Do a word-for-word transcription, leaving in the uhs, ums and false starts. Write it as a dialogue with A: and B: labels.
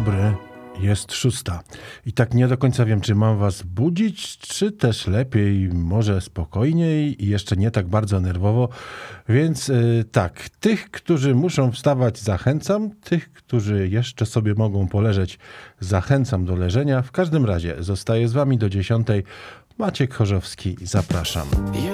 A: dobry, jest szósta. I tak nie do końca wiem, czy mam was budzić, czy też lepiej, może spokojniej i jeszcze nie tak bardzo nerwowo. Więc yy, tak, tych, którzy muszą wstawać, zachęcam. Tych, którzy jeszcze sobie mogą poleżeć, zachęcam do leżenia. W każdym razie zostaję z wami do dziesiątej. Maciek Chorzowski, zapraszam.